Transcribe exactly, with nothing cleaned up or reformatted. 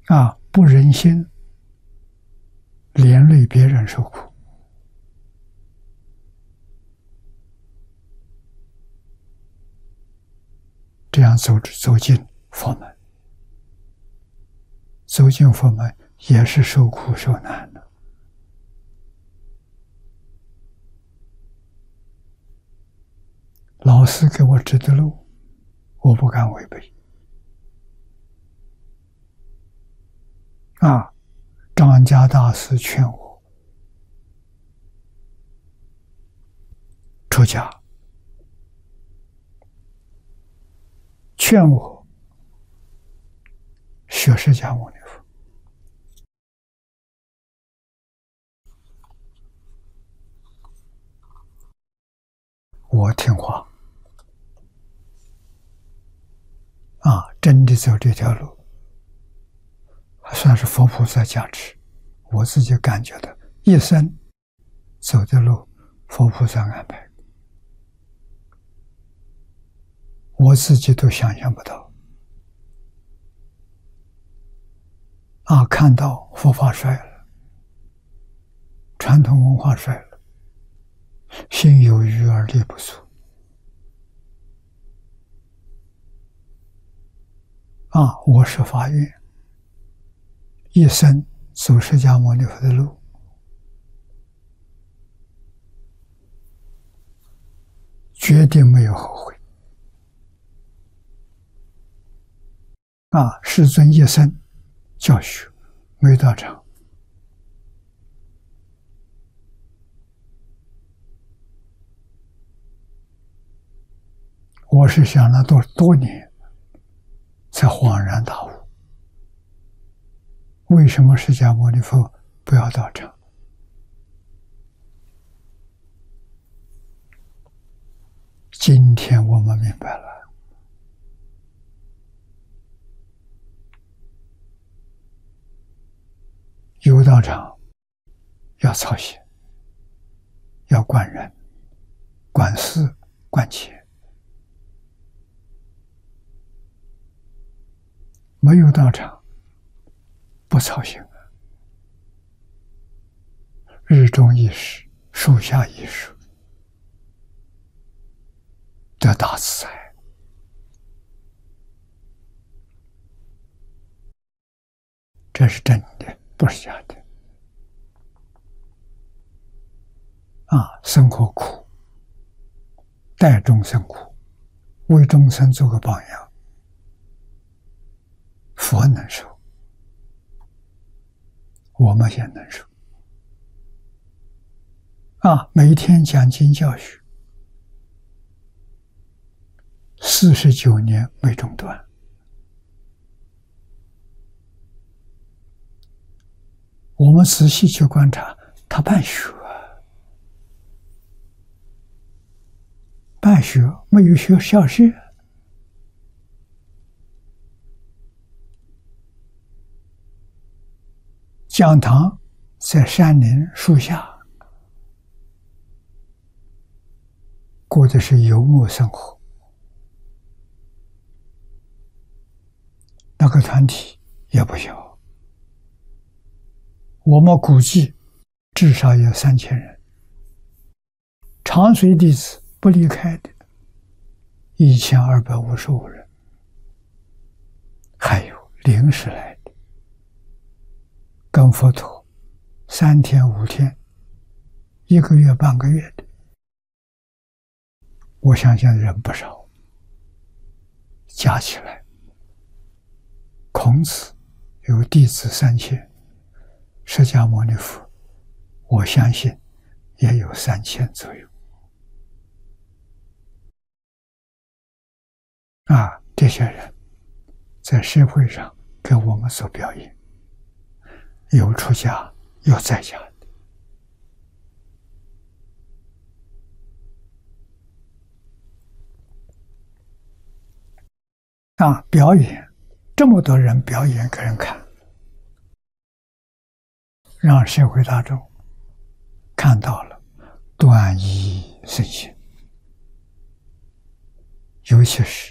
啊，不忍心连累别人受苦。这样走走进佛门，走进佛门也是受苦受难的。老师给我指的路，我不敢违背。啊，张家大师劝我出家，劝我学释迦牟尼佛。我听话，啊，真的走这条路，还算是佛菩萨加持。我自己感觉到，一生走的路，佛菩萨安排，我自己都想象不到。啊，看到佛法衰了，传统文化衰了，心有余而力不足。啊，我是发愿，一生走释迦牟尼佛的路，决定没有后悔。啊，世尊一生教学没到场，我是想了多多年，才恍然大悟，为什么释迦牟尼佛不要到场？今天我们明白了。有道场要操心，要管人、管事、管钱。没有道场，不操心，日中一时，树下一树，得大自在。这是真的，不是假的。啊，生活苦，待众生苦，为众生做个榜样。佛能受，我们也能受。啊，每天讲经教学，四十九年没中断。我们仔细去观察，他办学，办学没有学校学。讲堂在山林树下，过的是游牧生活。那个团体也不小，我们估计至少有三千人。长随弟子不离开的一千二百五十五人，还有临时来的。跟佛陀三天五天、一个月半个月的，我相信人不少。加起来，孔子有弟子三千，释迦牟尼佛，我相信也有三千左右。啊，这些人在社会上给我们做表演。有出家，有在家的。啊，表演，这么多人表演给人看，让社会大众看到了端仪圣心，尤其是